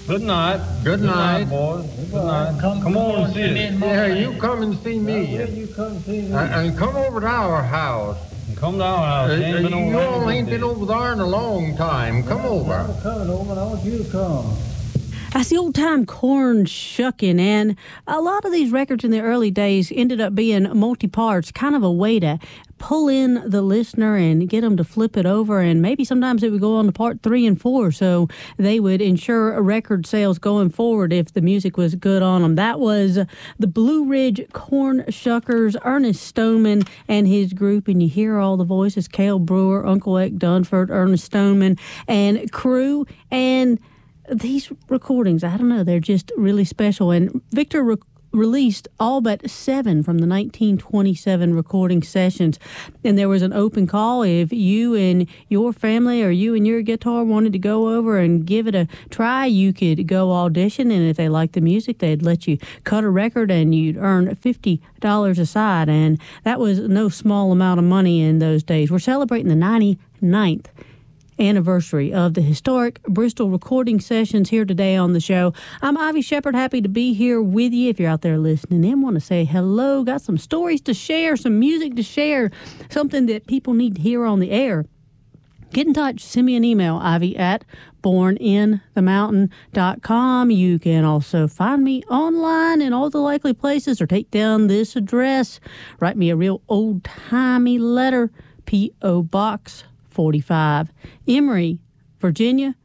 Good night. Good night. boys. Good night. Come on and see us. Yeah, you come and see me. You come see me. And come over to our house. Come to our house. You all ain't been over there in a long time. Come over. I'm coming over, and I want you to come. That's the old-time corn shucking, and a lot of these records in the early days ended up being multi-parts, kind of a way to pull in the listener and get them to flip it over, and maybe sometimes it would go on to part 3 and 4, so they would ensure record sales going forward if the music was good on them. That was the Blue Ridge Corn Shuckers, Ernest Stoneman and his group, and you hear all the voices, Cale Brewer, Uncle Eck Dunford, Ernest Stoneman, and crew, and these recordings, I don't know, they're just really special. And Victor released all but 7 from the 1927 recording sessions. And there was an open call. If you and your family or you and your guitar wanted to go over and give it a try, you could go audition. And if they liked the music, they'd let you cut a record and you'd earn $50 a side. And that was no small amount of money in those days. We're celebrating the 99th anniversary of the historic Bristol recording sessions here today on the show. I'm Ivy Shepard, happy to be here with you. If you're out there listening in, want to say hello, got some stories to share, some music to share, something that people need to hear on the air, get in touch. Send me an email, Ivy at borninthemountain.com. You can also find me online in all the likely places or take down this address. Write me a real old-timey letter, P.O. Box 45, Emory, Virginia,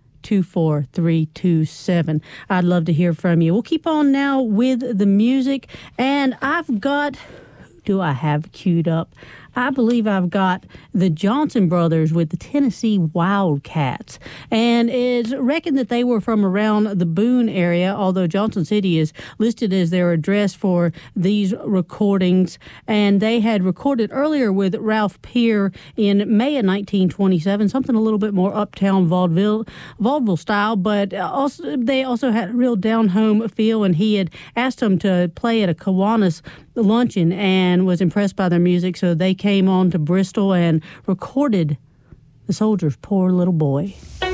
24327. I'd love to hear from you. We'll keep on now with the music, and I've got, who do I have queued up? I believe I've got the Johnson Brothers with the Tennessee Wildcats. And it's reckoned that they were from around the Boone area, although Johnson City is listed as their address for these recordings. And they had recorded earlier with Ralph Peer in May of 1927, something a little bit more uptown vaudeville style, but they also had a real down-home feel, and he had asked them to play at a Kiwanis luncheon and was impressed by their music, so they came on to Bristol and recorded The Soldier's Poor Little Boy.